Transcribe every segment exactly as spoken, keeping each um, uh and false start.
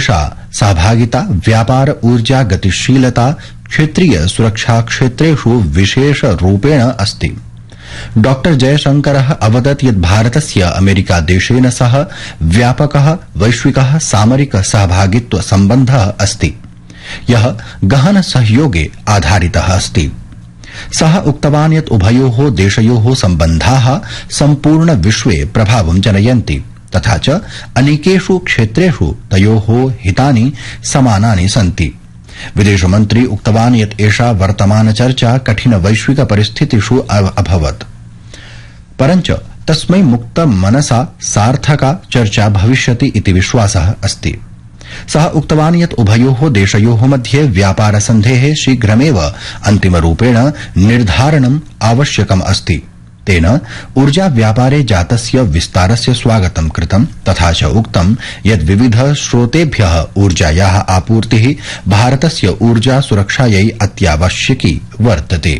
एषा सहभागिता व्यापार ऊर्जा गतिशीलता क्षेत्रीय सुरक्षा क्षेत्रेषु विशेष रूपेण अस्ति। डॉक्टर जयशंकरः अवदत् यत् भारतस्य अमेरिकादेशेन सह व्यापकः वैश्विकः सामरिक सहभागित्व सम्बन्धः अस्ति, यः गहन सहयोगे आधारितः अस्ति। सः उक्तवान् यत् उभयोः देशयोः सम्बन्धाः सम्पूर्ण विश्वे प्रभावं जनयन्ति तथा च अनेकेषु क्षेत्रेषु तयोः हितानि समानानि सन्ति। विदेशमन्त्री उक्तवान् यत् एषा वर्तमान चर्चा कठिन वैश्विक परिस्थितिषु अभवत्, परञ्च तस्मै मुक्त मनसा सार्थका चर्चा भविष्यति इति विश्वासः अस्ति। सः उक्तवान् यत् उभयोः देशयोः मध्ये व्यापार सन्धेः शीघ्रमेव अन्तिमरूपेण निर्धारणम् आवश्यकम् अस्ति। तेन ऊर्जा व्यापारे जातस्य विस्तारस्य स्वागतं कृतं तथा च उक्तं यत् विविध स्रोतेभ्यः ऊर्जायाः आपूर्तिः भारतस्य ऊर्जा सुरक्षायै अत्यावश्यकी वर्तते।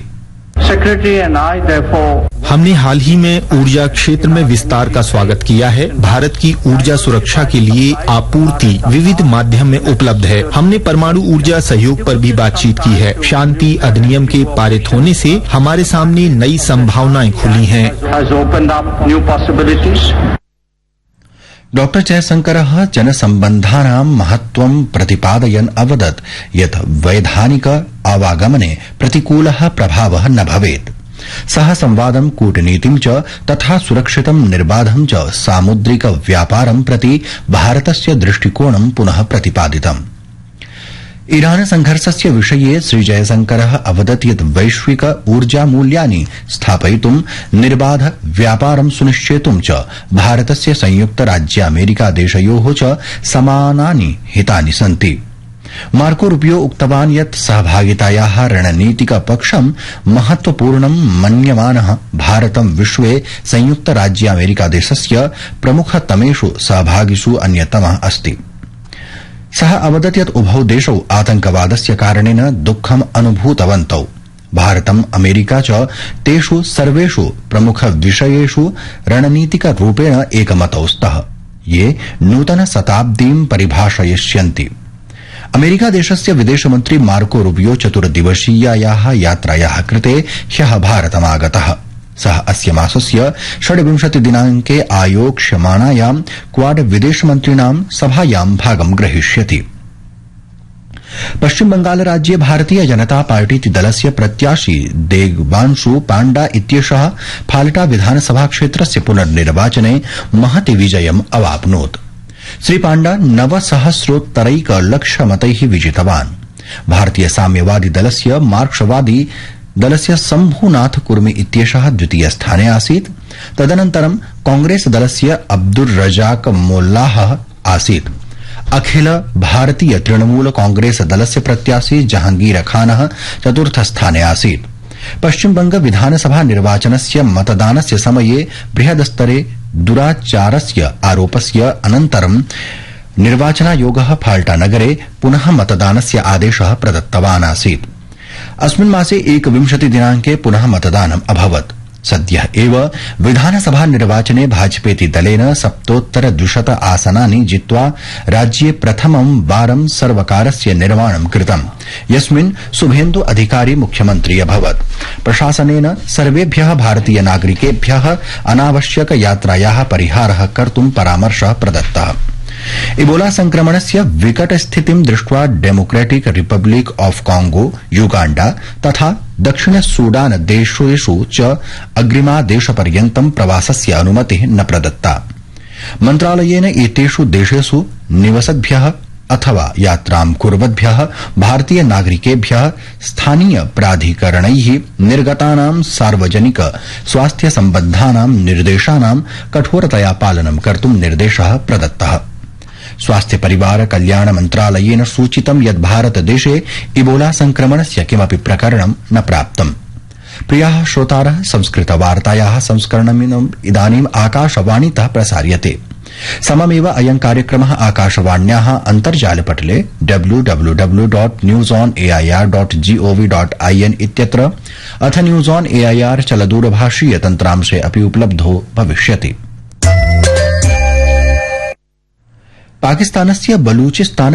हमने हाल ही में ऊर्जा क्षेत्र में विस्तार का स्वागत किया है। भारत की ऊर्जा सुरक्षा के लिए आपूर्ति विविध माध्यम में उपलब्ध है। हमने परमाणु ऊर्जा सहयोग पर भी बातचीत की है। शांति अधिनियम के पारित होने से हमारे सामने नई संभावनाएं खुली हैं। डॉक्टर जयशंकरः जनसम्बन्धानां महत्त्वं प्रतिपादयन् अवदत् यत् वैधानिक आवागमने प्रतिकूलः प्रभावः न भवेत्। सः संवादं कूटनीतिं च तथा सुरक्षितं निर्बाधं च सामुद्रिक व्यापारं प्रति भारतस्य दृष्टिकोणं पुनः प्रतिपादितम्। ईरान संघर्षस्य विषये श्रीजयशंकरः अवदत् यत् वैश्विक ऊर्जा मूल्यानि स्थापयितुं निर्बाध व्यापारं सुनिश्चेतुं च भारतस्य संयुक्त राज्य अमेरिका देशयोः च समानानि हितानि सन्ति। मार्को रूबियो उक्तवान् यत् सहभागितायाः रणनीतिक पक्षं महत्वपूर्णं मन्यमानः भारतं विश्वे संयुक्त राज्य अमेरिका देशस्य प्रमुखतमेषु सहभागिषु अन्यतमः अस्ति। सः अवदत् यत् उभौ देशौ आतंकवादस्य कारणेन दुःखम् अनुभूतवन्तौ। भारतम् अमेरिका च तेषु सर्वेषु प्रमुख विषयेषु रणनीतिक रूपेण एकमतौ स्तः, ये नूतन शताब्दीं परिभाषयिष्यन्ति। अमेरिका देशस्य विदेशमन्त्री मार्को रूबियो चतुर्दिवसीयायाः यात्रायाः कृते ह्यः भारतमागतः। सः अस्य मासस्य षड्विंशति दिनांके आयोक्ष्यमाणायां क्वाड विदेशमन्त्रिणां सभायां भागं ग्रहीष्यति। पश्चिम बंगाल राज्ये भारतीय जनता पार्टी दलस्य प्रत्याशी देवांशु पाण्डा इत्येषः फाल्टा विधानसभा क्षेत्रस्य पुनर्निर्वाचने महति विजयम् अवाप्नोत्। श्री पाण्डा नवसहस्रोत्तरैक लक्षमतैः विजितवान्। भारतीय साम्यवादी दलस्य मार्क्सवादी दलस्य शम्भुनाथ कुर्मी इत्येषः द्वितीय स्थाने आसीत्। तदनन्तरं कांग्रेस दलस्य अब्दुर रजाक मोल्लाह आसीत्। अखिल भारतीय तृणमूल कांग्रेस दलस्य प्रत्याशी जहांगीर खानः चतुर्थ स्थाने आसीत्। पश्चिमबंग विधानसभा निर्वाचनस्य मतदानस्य समये बृहदस्तरे दुराचारस्य आरोपस्य अनन्तरं निर्वाचनायोगः फाल्टा नगरे पुनः मतदानस्य आदेशः प्रदत्तवान् आसीत्। अस्मिन् मासे एकविंशति दिनांके पुनः मतदानम् अभवत्। सद्यः एव विधानसभा निर्वाचने भाजपेति दलेन सप्तोत्तर द्विशत आसनानि जित्वा राज्ये प्रथमं वारं सर्वकारस्य निर्माणं कृतम्, यस्मिन् शुभेन्दु अधिकारी मुख्यमन्त्री अभवत्। प्रशासनेन सर्वेभ्यः भारतीय नागरिकेभ्यः अनावश्यक यात्रायाः परिहारः कर्तुं परामर्शः प्रदत्तः। इबोला संक्रमणस्य विकट स्थितिं दृष्ट्वा democratic Republic of Congo, Uganda तथा दक्षिण सूडान देशेषु च अग्रिमादेशपर्यन्तं प्रवासस्य अनुमतिः न प्रदत्ता। मन्त्रालयेन एतेषु देशेषु निवसद्भ्यः अथवा यात्रां कुर्वद्भ्यः भारतीय नागरिकेभ्यः स्थानीय प्राधिकरणैः निर्गतानां सार्वजनिक स्वास्थ्य सम्बद्धानां निर्देशानां कठोरतया पालनं कर्तुं निर्देशः प्रदत्तः। स्वास्थ्य परिवार कल्याण मन्त्रालयेन सूचितं यत् भारतदेशे इबोला संक्रमणस्य किमपि प्रकरणं न प्राप्तम्। प्रियाः श्रोतारः, संस्कृतवार्तायाः संस्करणमिदम् इदानीम् आकाशवाणीतः प्रसार्यते। सममेव अयं कार्यक्रमः आकाशवाण्याः अन्तर्जालपटले W W W dot news on AIR dot gov dot IN इत्यत्र अथ न्यूज ऑन एआईआर चलदूरभाषीय तन्त्रांशे अपि उपलब्धो भविष्यति। पाकिस्तानस्य बलूचिस्तान